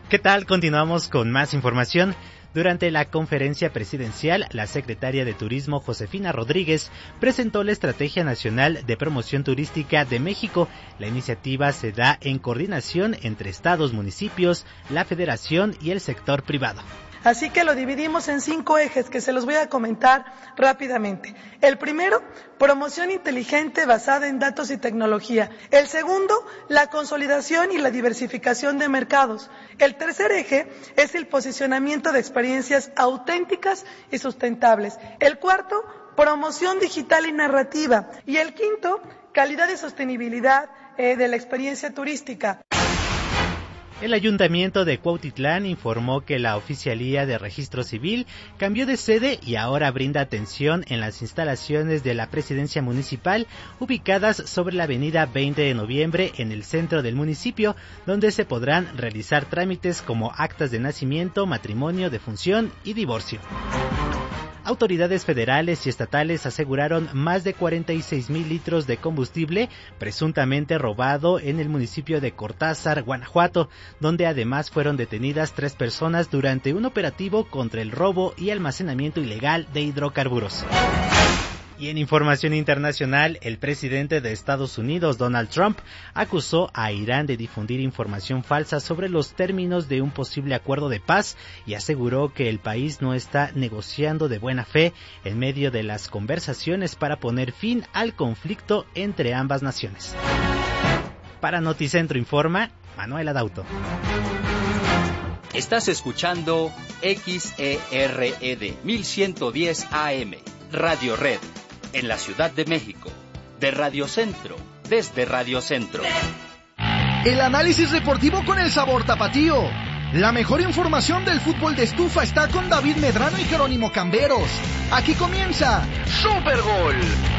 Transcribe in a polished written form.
¿Qué tal? Continuamos con más información. Durante la conferencia presidencial, la secretaria de Turismo, Josefina Rodríguez, presentó la Estrategia Nacional de Promoción Turística de México. La iniciativa se da en coordinación entre estados, municipios, la federación y el sector privado. Así que lo dividimos en 5 ejes que se los voy a comentar rápidamente. El primero, promoción inteligente basada en datos y tecnología. El segundo, la consolidación y la diversificación de mercados. El tercer eje es el posicionamiento de experiencias auténticas y sustentables. El cuarto, promoción digital y narrativa. Y el quinto, calidad y sostenibilidad de la experiencia turística. El Ayuntamiento de Cuautitlán informó que la Oficialía de Registro Civil cambió de sede y ahora brinda atención en las instalaciones de la Presidencia Municipal, ubicadas sobre la avenida 20 de noviembre en el centro del municipio, donde se podrán realizar trámites como actas de nacimiento, matrimonio, defunción y divorcio. Autoridades federales y estatales aseguraron más de 46,000 litros de combustible presuntamente robado en el municipio de Cortázar, Guanajuato, donde además fueron detenidas 3 personas durante un operativo contra el robo y almacenamiento ilegal de hidrocarburos. Y en información internacional, el presidente de Estados Unidos, Donald Trump, acusó a Irán de difundir información falsa sobre los términos de un posible acuerdo de paz y aseguró que el país no está negociando de buena fe en medio de las conversaciones para poner fin al conflicto entre ambas naciones. Para Noticentro Informa, Manuel Adauto. Estás escuchando XERED 1110 AM, Radio Red. En la Ciudad de México, de Radio Centro, desde Radio Centro. El análisis deportivo con el sabor tapatío. La mejor información del fútbol de estufa está con David Medrano y Jerónimo Camberos. Aquí comienza Super Gol.